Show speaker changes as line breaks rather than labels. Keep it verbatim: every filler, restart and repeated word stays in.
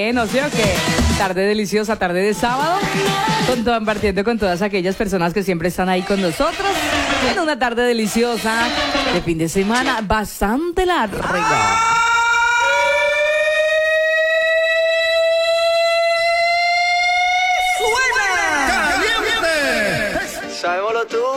bueno, ¿sí o qué? Tarde deliciosa, tarde de sábado, con todo, compartiendo con todas aquellas personas que siempre están ahí con nosotros, en una tarde deliciosa de fin de semana, bastante larga.
Sabémoslo tú.